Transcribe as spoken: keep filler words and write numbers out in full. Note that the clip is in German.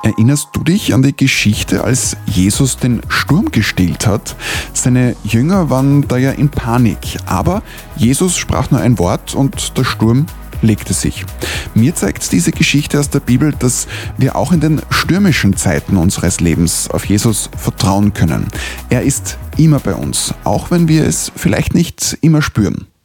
Erinnerst du dich an die Geschichte, als Jesus den Sturm gestillt hat? Seine Jünger waren da ja in Panik, aber Jesus sprach nur ein Wort und der Sturm legte sich. Mir zeigt diese Geschichte aus der Bibel, dass wir auch in den stürmischen Zeiten unseres Lebens auf Jesus vertrauen können. Er ist immer bei uns, auch wenn wir es vielleicht nicht immer spüren.